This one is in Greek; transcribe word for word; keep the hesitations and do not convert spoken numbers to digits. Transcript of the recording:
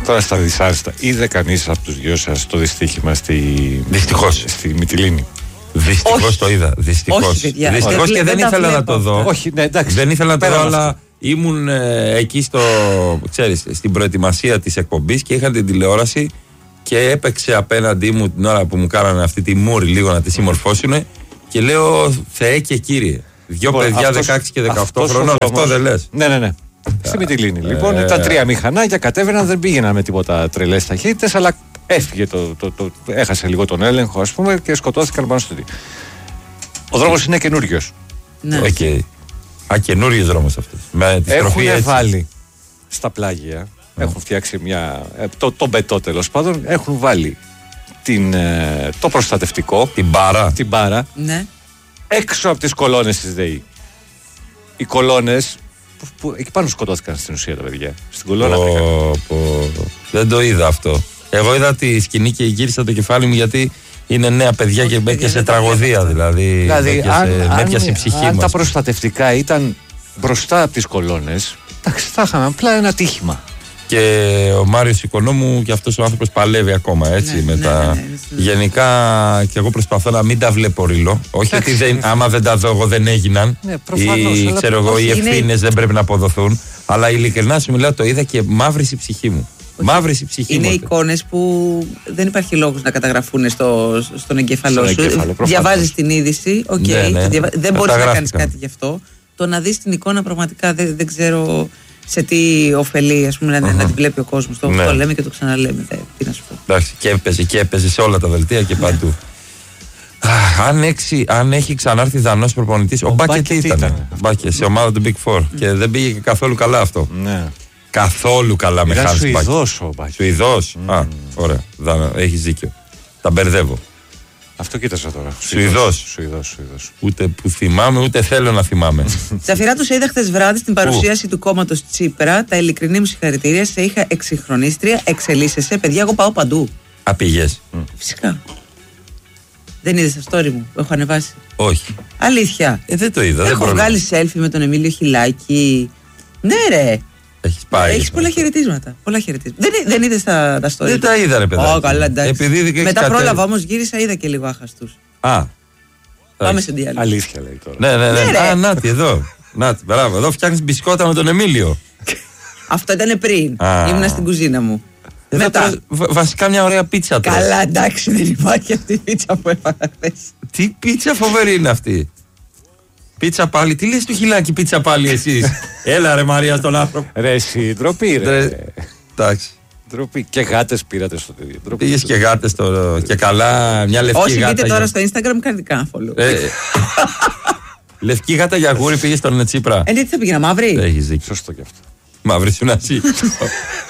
Τώρα στα δυσάρεστα, είδε κανείς από τους δυο σας το δυστύχημα στη. Δυστυχώς. Στη Μυτιλήνη. Δυστυχώς το είδα. Δυστυχώς. Δυστυχώς και δεν ήθελα να το δω. Όχι, ναι, εντάξει. Δεν ήθελα να το δω, αλλά ήμουν ε, εκεί στο, ξέρεις, στην προετοιμασία της εκπομπής και είχα την τηλεόραση και έπαιξε απέναντί μου την ώρα που μου κάνανε αυτή τη μούρη λίγο να τη συμμορφώσουν και λέω Θεέ και Κύριε. Δυο λοιπόν, παιδιά αυτός, δεκαέξι και δεκαοκτώ χρονών, αυτό δεν λες? Ναι, ναι, ναι. Στη Μυτιλήνη. Ε, λοιπόν, ε, τα τρία μηχανάκια κατέβαιναν, δεν πήγαιναν με τίποτα τρελές ταχύτητες, αλλά έφυγε το, το, το, το, έχασε λίγο τον έλεγχο, ας πούμε, και σκοτώθηκαν πάνω στο τι. Ο δρόμος είναι καινούριος. Ναι. Okay. Α, καινούριος δρόμος αυτός. Έχουν βάλει στα πλάγια, mm. έχουν φτιάξει μια. Το, το μπετό τέλος πάντων, έχουν βάλει την, το προστατευτικό. Την μπάρα. Την μπάρα. Ναι. Έξω από τις κολόνες της ΔΕΗ. Οι κολόνες. Που, που, εκεί πάνω σκοτώθηκαν στην ουσία τα παιδιά. Στην κολόνα oh, πήγαν. Oh. Δεν το είδα αυτό. Εγώ είδα τη σκηνή και γύρισα το κεφάλι μου γιατί είναι νέα παιδιά και με έπιασε τραγωδία. Δηλαδή, δηλαδή με έπιασε η ψυχή αν μας. Τα προστατευτικά ήταν μπροστά από τις κολόνες, εντάξει, θα είχαμε απλά ένα τύχημα. Και ο Μάριος Οικονόμου και αυτός ο άνθρωπος παλεύει ακόμα έτσι. Ναι, με ναι, τα... ναι, ναι, ναι. Γενικά και εγώ προσπαθώ να μην τα βλέπω ρίλο. Όχι ότι δεν, άμα δεν τα δω εγώ δεν έγιναν. Ναι, προφανώς, ή ξέρω εγώ, οι ευθύνες είναι... δεν πρέπει να αποδοθούν. Αλλά ειλικρινά σου μιλάω, το είδα και μαύρησε η ψυχή μου. Μαύρησε η ψυχή είναι μου. Είναι εικόνες που δεν υπάρχει λόγος να καταγραφούν στο, στον εγκέφαλό σου. Διαβάζεις την είδηση, okay, ναι, ναι. Διαβα... δεν μπορείς να κάνεις κάτι γι' αυτό. Το να δεις την εικόνα πραγματικά δεν, δεν ξέρω σε τι ωφελεί, ας πούμε, uh-huh. να την βλέπει ο κόσμος. Το, ναι. το λέμε και το ξαναλέμε. Δε, τι να σου πω. Εντάξει, και έπαιζε και έπαιζε σε όλα τα δελτία και παντού. Ναι. αν, έξι, αν έχει ξανάρθει Δανός προπονητής, ο, ο Μπάκετ ήταν. ήταν. Μπάκετ, σε ομάδα του Big Four. Mm. Και δεν πήγε και καθόλου καλά αυτό. Ναι. Καθόλου καλά με χάρη Μπάκετ. Σουηδός ο Μπάκετ. Σουηδός. Mm. Α, ωραία. Έχεις δίκιο. Τα μπερδεύω. Αυτό κοίτασα τώρα. Σουηδός. Σουηδός, Σουηδός. Ούτε που θυμάμαι, ούτε θέλω να θυμάμαι. Ζαφυρά, του είδα χθες βράδυ στην παρουσίαση του κόμματος Τσίπρα. Τα ειλικρινή μου συγχαρητήρια. Σε είχα εξυγχρονίστρια. Εξελίσσεσαι. Παιδιά, εγώ πάω παντού. Α, πήγες? Mm. Φυσικά. Δεν είδες τα story μου που έχω ανεβάσει? Όχι. Αλήθεια. Ε, δεν το είδα. Έχω δεν βγάλει selfie με τον Εμίλιο Χιλάκη. Ναι, ρε. Έχεις πάει. Έχεις πολλά χαιρετίσματα. Πολλά χαιρετίσματα. Δεν, δεν είδες τα, τα story? Δεν τα είδα, ρε παιδάκι. Oh, καλά, εντάξει. Μετά κατέ... πρόλαβα όμως, γύρισα, είδα και λίγο άχαστους. Α. Πάμε σε διάλειμμα. Αλήθεια λέει τώρα. Ναι, ναι, ναι. ναι Α, νάτι, εδώ. Νάτι, μπράβο. Εδώ φτιάχνεις μπισκότα με τον Εμίλιο. Αυτό ήταν πριν. Ήμουνα στην κουζίνα μου. Εδώ μετά. Βα, βασικά μια ωραία πίτσα τώρα. Καλά, εντάξει, δεν υπάρχει αυτή η πίτσα που έφαγα χθες. Τι πίτσα φοβερή είναι αυτή. Πίτσα πάλι, τι λες του Χιλάκη πίτσα πάλι εσείς? Έλα ρε Μαρία στον άνθρωπο. Ρε εσύ, ντροπή ρε. Εντάξει. Ντροπή. Και γάτες πήρατε στο τέτοιο. Πήγες και γάτες τώρα. Και καλά, μια λευκή Όσοι γάτα. Όσοι μπείτε τώρα στο Instagram κάνετε κάνα follow. Ε, λευκή γάτα για γούρι πήγες στον Τσίπρα. Ε, τι θα πήγαινα, μαύρη? Έχεις δίκιο. Σωστό κι αυτό. Μαύρη σου να ζει.